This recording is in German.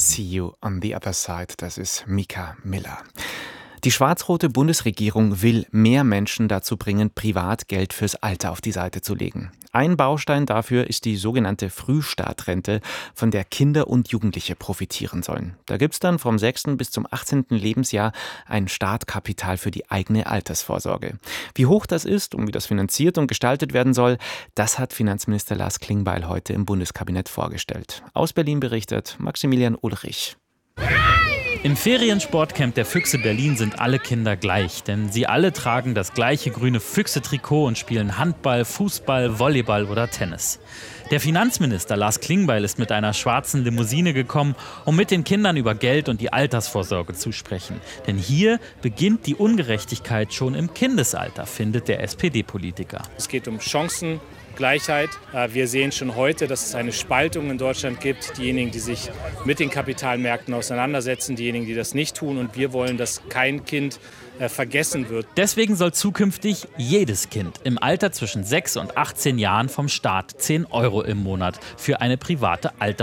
See You on the Other Side, das ist Mika Miller. Die schwarz-rote Bundesregierung will mehr Menschen dazu bringen, Privatgeld fürs Alter auf die Seite zu legen. Ein Baustein dafür ist die sogenannte Frühstartrente, von der Kinder und Jugendliche profitieren sollen. Da gibt's dann vom 6. bis zum 18. Lebensjahr ein Startkapital für die eigene Altersvorsorge. Wie hoch das ist und wie das finanziert und gestaltet werden soll, das hat Finanzminister Lars Klingbeil heute im Bundeskabinett vorgestellt. Aus Berlin berichtet Maximilian Ulrich. Im Feriensportcamp der Füchse Berlin sind alle Kinder gleich, denn sie alle tragen das gleiche grüne Füchse-Trikot und spielen Handball, Fußball, Volleyball oder Tennis. Der Finanzminister Lars Klingbeil ist mit einer schwarzen Limousine gekommen, um mit den Kindern über Geld und die Altersvorsorge zu sprechen. Denn hier beginnt die Ungerechtigkeit schon im Kindesalter, findet der SPD-Politiker. Es geht um Chancengleichheit. Wir sehen schon heute, dass es eine Spaltung in Deutschland gibt. Diejenigen, die sich mit den Kapitalmärkten auseinandersetzen, diejenigen, die das nicht tun. Und wir wollen, dass kein Kind vergessen wird. Deswegen soll zukünftig jedes Kind im Alter zwischen 6 und 18 Jahren vom Staat 10 € im Monat für eine private